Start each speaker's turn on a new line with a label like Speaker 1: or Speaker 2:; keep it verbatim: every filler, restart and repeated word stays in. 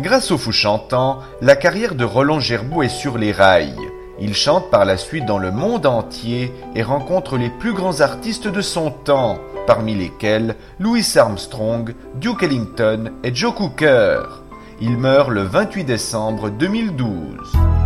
Speaker 1: Grâce au Fou chantant, la carrière de Roland Gerbout est sur les rails. Il chante par la suite dans le monde entier et rencontre les plus grands artistes de son temps, parmi lesquels Louis Armstrong, Duke Ellington et Joe Cocker. Il meurt le vingt-huit décembre deux mille douze.